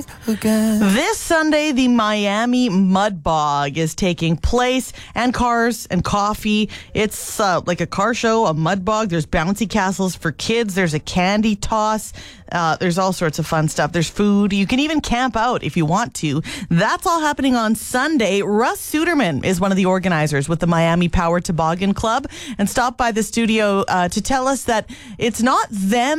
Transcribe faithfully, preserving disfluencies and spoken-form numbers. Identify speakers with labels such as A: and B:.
A: This Sunday, the Miami Mud Bog is taking place, and cars and coffee. It's uh, like a car show, a mud bog. There's bouncy castles for kids. There's a candy toss. Uh, there's all sorts of fun stuff. There's food. You can even camp out if you want to. That's all happening on Sunday. Russ Suderman is one of the organizers with the Miami Power Toboggan Club and stopped by the studio uh, to tell us that it's not them